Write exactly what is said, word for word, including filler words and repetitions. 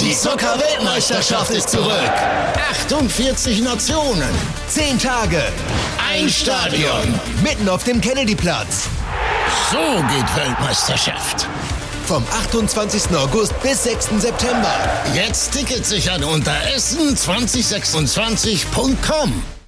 Die Zucker-Weltmeisterschaft ist zurück. achtundvierzig Nationen. zehn Tage. Ein Stadion. Mitten auf dem Kennedyplatz. So geht Weltmeisterschaft. Vom achtundzwanzigsten August bis sechsten September. Jetzt Tickets sichern unter essen zwanzig sechsundzwanzig punkt com.